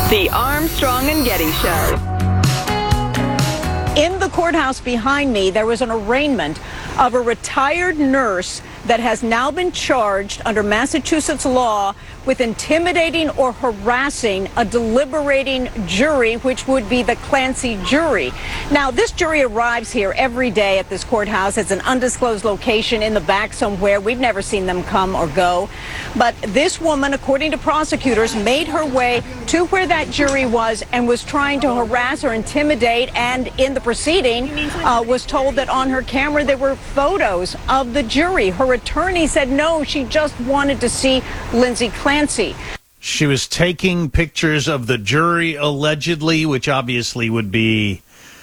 The Armstrong and Getty Show. In the courthouse behind me, there was an arraignment of a retired nurse that has now been charged under Massachusetts law with intimidating or harassing a deliberating jury, which would be the Clancy jury. Now, this jury arrives here every day at this courthouse. It's an undisclosed location in the back somewhere. We've never seen them come or go. But this woman, according to prosecutors, made her way to where that jury was and was trying to harass or intimidate, and in the proceeding was told that on her camera there were photos of the jury. Her attorney said no, she just wanted to see Lindsay Clancy. She was taking pictures of the jury, allegedly, which obviously would be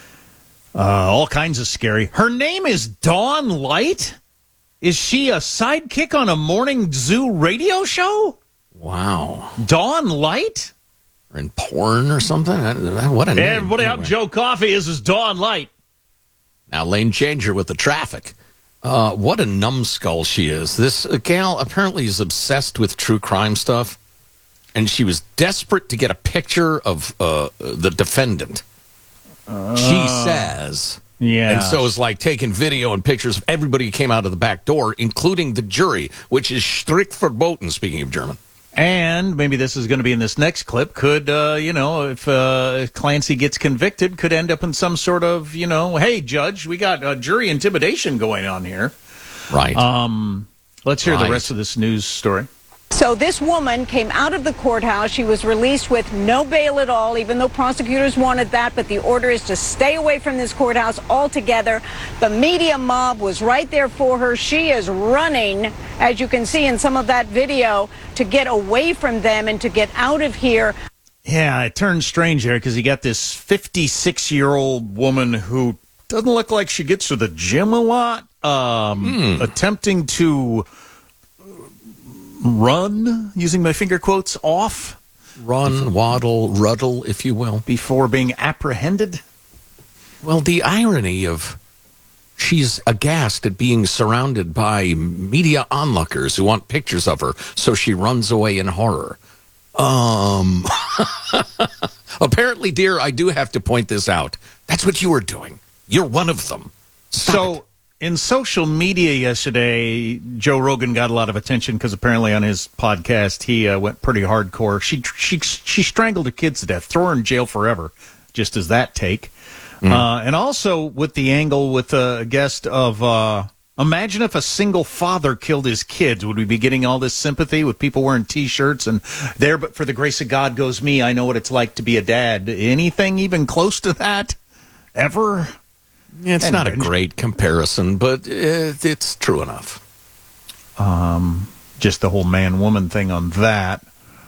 all kinds of scary. Her name is Dawn Light? Is she a sidekick on a morning zoo radio show? Wow. Dawn Light? Or in porn or something? What a name. Everybody up, Joe Coffey. This is Dawn Light. Now, lane changer with the traffic. What a numbskull she is. This gal apparently is obsessed with true crime stuff, and she was desperate to get a picture of the defendant. She says. Yeah. And so it's like taking video and pictures of everybody who came out of the back door, including the jury, which is strict verboten, speaking of German. And maybe this is going to be in this next clip. Could, if Clancy gets convicted, could end up in some sort of, hey, judge, we got jury intimidation going on here. Right. Let's hear the rest of this news story. So this woman came out of the courthouse. She was released with no bail at all, even though prosecutors wanted that. But the order is to stay away from this courthouse altogether. The media mob was right there for her. She is running, as you can see in some of that video, to get away from them and to get out of here. Yeah, it turns strange there because you got this 56-year-old woman who doesn't look like she gets to the gym a lot, attempting to run, using my finger quotes, off. Run, waddle, ruddle, if you will. Before being apprehended. Well, the irony of she's aghast at being surrounded by media onlookers who want pictures of her, so she runs away in horror. Apparently, dear, I do have to point this out. That's what you were doing. You're one of them. Stop it. In social media yesterday, Joe Rogan got a lot of attention because apparently on his podcast he went pretty hardcore. She strangled her kids to death, throw her in jail forever, just as that take. And also with the angle with a guest of, imagine if a single father killed his kids. Would we be getting all this sympathy with people wearing T-shirts and there, but for the grace of God goes me, I know what it's like to be a dad. Anything even close to that ever? It's not a great comparison, but it's true enough. Just the whole man-woman thing on that.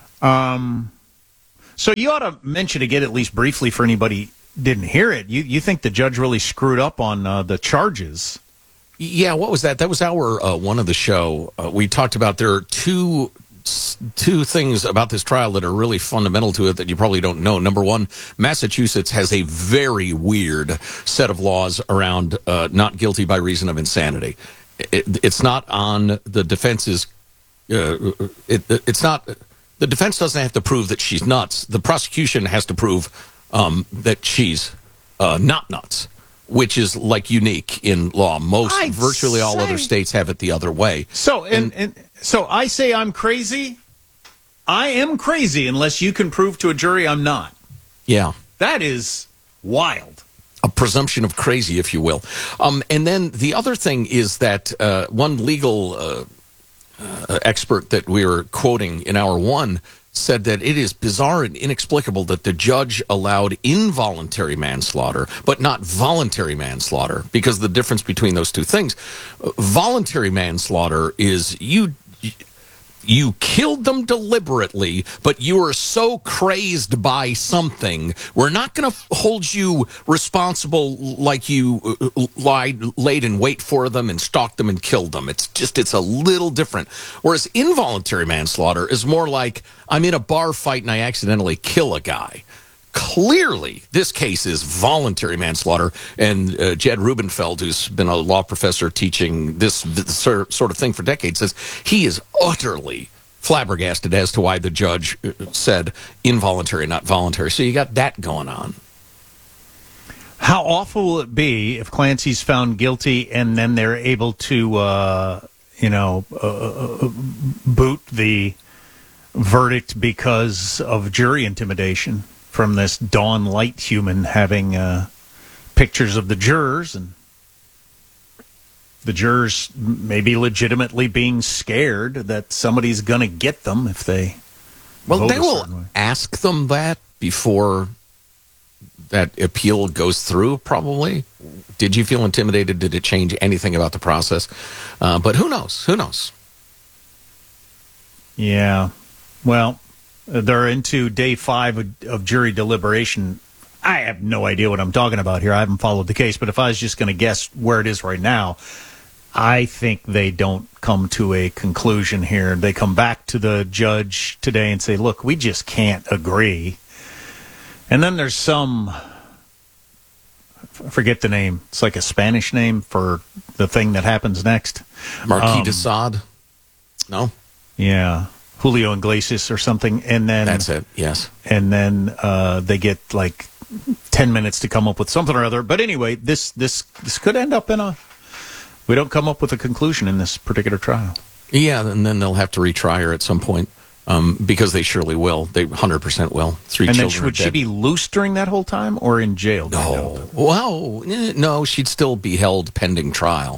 So you ought to mention again, at least briefly, for anybody who didn't hear it. You think the judge really screwed up on the charges? Yeah, what was that? That was our one of the show. We talked about there are two things about this trial that are really fundamental to it that you probably don't know. Number one, Massachusetts has a very weird set of laws around not guilty by reason of insanity. It's not on the defense's. It's not. The defense doesn't have to prove that she's nuts. The prosecution has to prove that she's not nuts, which is like unique in law. Virtually all other states have it the other way. So so I say I'm crazy. I am crazy unless you can prove to a jury I'm not. Yeah. That is wild. A presumption of crazy, if you will. And then the other thing is that one legal expert that we were quoting in hour one said that it is bizarre and inexplicable that the judge allowed involuntary manslaughter, but not voluntary manslaughter, because the difference between those two things, voluntary manslaughter is you killed them deliberately, but you were so crazed by something, we're not going to hold you responsible like you laid in wait for them and stalked them and killed them. It's a little different. Whereas involuntary manslaughter is more like, I'm in a bar fight and I accidentally kill a guy. Clearly, this case is voluntary manslaughter, and Jed Rubenfeld, who's been a law professor teaching this sort of thing for decades, says he is utterly flabbergasted as to why the judge said involuntary, not voluntary. So you got that going on. How awful will it be if Clancy's found guilty and then they're able to, boot the verdict because of jury intimidation from this Dawn Light human having pictures of the jurors, and the jurors maybe legitimately being scared that somebody's going to get them if they vote they a will certain way. ask them that before that appeal goes through, probably. Did you feel intimidated? Did it change anything about the process? But who knows? Who knows? Yeah. Well, they're into day 5 of jury deliberation. I have no idea what I'm talking about here. I haven't followed the case, but if I was just going to guess where it is right now, I think they don't come to a conclusion here. They come back to the judge today and say, look, we just can't agree. And then there's some, I forget the name. It's like a Spanish name for the thing that happens next. Marquis de Sade? No? Yeah. Julio Iglesias or something. And then That's it, yes. And then they get like 10 minutes to come up with something or other. But anyway, this could end up in we don't come up with a conclusion in this particular trial. Yeah, and then they'll have to retry her at some point. Because they surely will. They 100% will. 3 and children then would she be loose during that whole time or in jail? No. Well, no, she'd still be held pending trial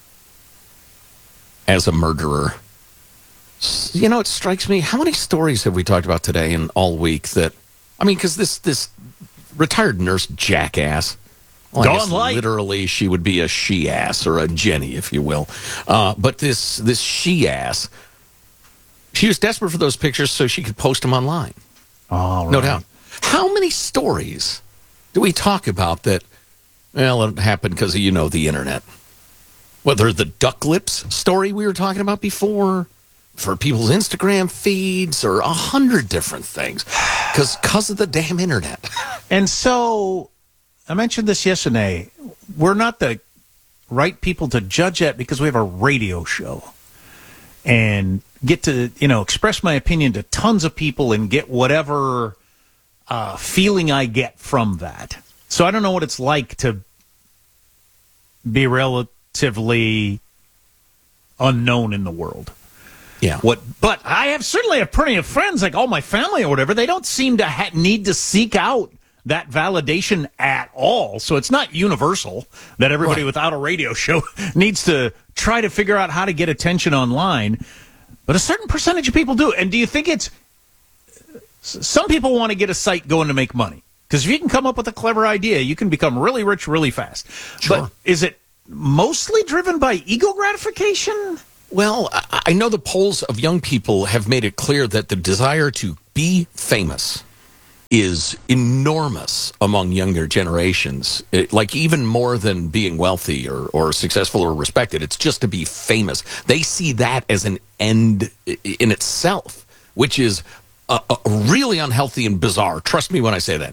as a murderer. You know, it strikes me, how many stories have we talked about today and all week that, I mean, because this retired nurse jackass, well, I guess literally she would be a she-ass or a Jenny, if you will. But this she-ass, she was desperate for those pictures so she could post them online. Oh, right. No doubt. How many stories do we talk about that, well, it happened because of, the internet? Whether the duck lips story we were talking about before, for people's Instagram feeds, or 100 different things, because of the damn internet. And so, I mentioned this yesterday, we're not the right people to judge that because we have a radio show. And get to, express my opinion to tons of people and get whatever feeling I get from that. So I don't know what it's like to be relatively unknown in the world. Yeah. But I certainly have plenty of friends, like all my family or whatever. They don't seem to need to seek out that validation at all. So it's not universal that everybody without a radio show needs to try to figure out how to get attention online. But a certain percentage of people do. And do you think some people want to get a site going to make money? Because if you can come up with a clever idea, you can become really rich really fast. Sure. But is it mostly driven by ego gratification? Well, I know the polls of young people have made it clear that the desire to be famous is enormous among younger generations, like even more than being wealthy or successful or respected. It's just to be famous. They see that as an end in itself, which is really unhealthy and bizarre. Trust me when I say that.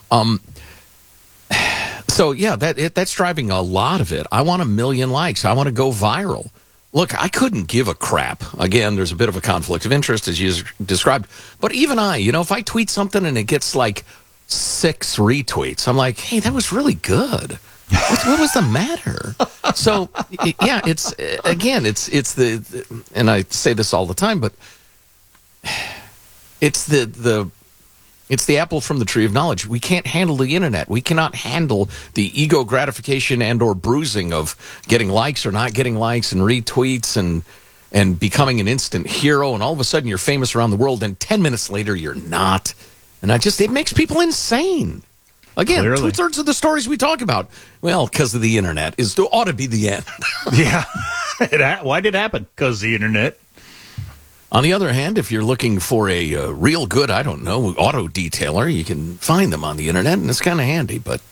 So, yeah, that's driving a lot of it. I want 1 million likes. I want to go viral. Look, I couldn't give a crap. Again, there's a bit of a conflict of interest, as you described. But even I, if I tweet something and it gets like 6 retweets, I'm like, hey, that was really good. What was the matter? So, yeah, it's the and I say this all the time, but it's it's the apple from the tree of knowledge. We can't handle the internet. We cannot handle the ego gratification and or bruising of getting likes or not getting likes and retweets and becoming an instant hero. And all of a sudden you're famous around the world. And 10 minutes later, you're not. And it makes people insane. Again, Clearly. 2/3 of the stories we talk about, well, because of the internet, ought to be the end. Yeah. Why did it happen? Because the internet. On the other hand, if you're looking for a real good, auto detailer, you can find them on the internet, and it's kind of handy. But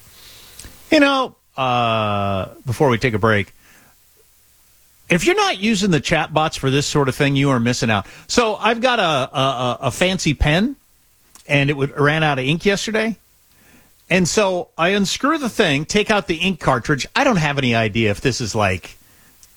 before we take a break, if you're not using the chat bots for this sort of thing, you are missing out. So I've got a fancy pen, and it ran out of ink yesterday. And so I unscrew the thing, take out the ink cartridge. I don't have any idea if this is like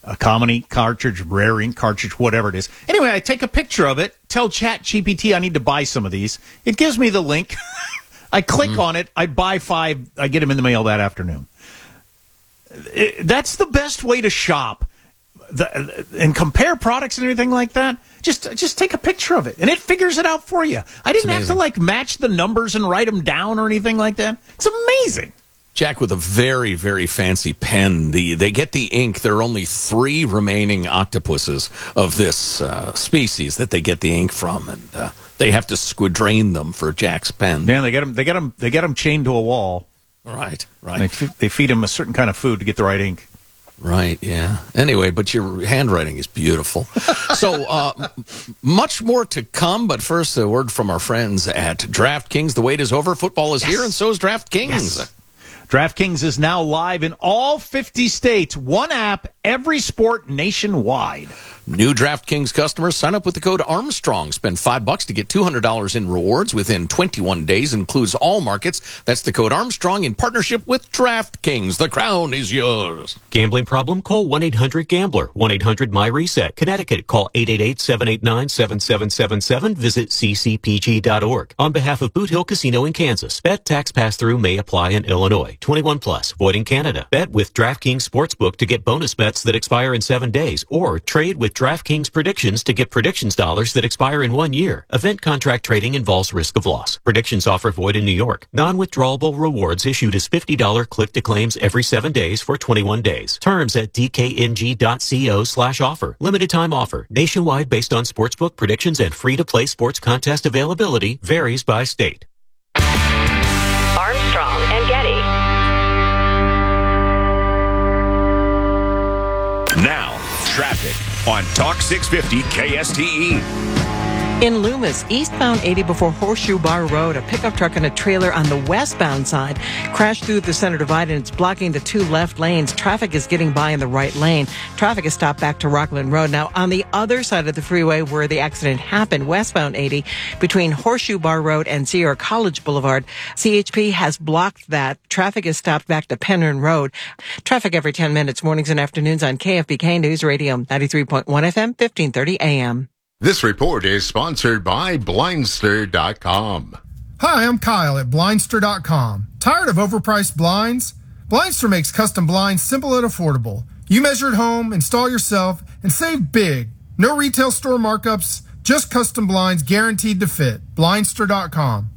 a common ink cartridge, rare ink cartridge, whatever it is. Anyway, I take a picture of it, tell ChatGPT I need to buy some of these. It gives me the link. I click on it. I buy 5. I get them in the mail that afternoon. That's the best way to shop and compare products and everything like that. Just take a picture of it, and it figures it out for you. I didn't have to match the numbers and write them down or anything like that. It's amazing. Jack, with a very, very fancy pen. They get the ink. There are only 3 remaining octopuses of this species that they get the ink from, and they have to squadrain them for Jack's pen. Yeah, they get them chained to a wall. Right. They feed them a certain kind of food to get the right ink. Right, yeah. Anyway, but your handwriting is beautiful. So much more to come, but first a word from our friends at DraftKings. The wait is over. Football is here, and so is DraftKings. Yes. DraftKings is now live in all 50 states. One app, every sport nationwide. New DraftKings customers sign up with the code Armstrong. Spend $5 to get $200 in rewards within 21 days. Includes all markets. That's the code Armstrong in partnership with DraftKings. The crown is yours. Gambling problem? Call 1-800-GAMBLER. 1-800-MY-RESET. Connecticut. Call 888-789-7777. Visit ccpg.org. On behalf of Boot Hill Casino in Kansas. Bet tax pass-through may apply in Illinois. 21 plus. Void in Canada. Bet with DraftKings Sportsbook to get bonus bets that expire in 7 days. Or trade with DraftKings Predictions to get predictions dollars that expire in 1 year. Event contract trading involves risk of loss. Predictions offer void in New York. Non-withdrawable rewards issued as $50 click-to-claims every 7 days for 21 days. Terms at dkng.co/offer. Limited time offer. Nationwide based on sportsbook predictions and free-to-play sports contest availability. Varies by state. Armstrong and Getty. Now, traffic on Talk 650 KSTE. In Loomis, eastbound 80 before Horseshoe Bar Road, a pickup truck and a trailer on the westbound side crashed through the center divide and it's blocking the 2 left lanes. Traffic is getting by in the right lane. Traffic is stopped back to Rockland Road. Now, on the other side of the freeway where the accident happened, westbound 80 between Horseshoe Bar Road and Sierra College Boulevard, CHP has blocked that. Traffic is stopped back to Penryn Road. Traffic every 10 minutes, mornings and afternoons on KFBK News Radio, 93.1 FM, 1530 AM. This report is sponsored by Blindster.com. Hi, I'm Kyle at Blindster.com. Tired of overpriced blinds? Blindster makes custom blinds simple and affordable. You measure at home, install yourself, and save big. No retail store markups, just custom blinds guaranteed to fit. Blindster.com.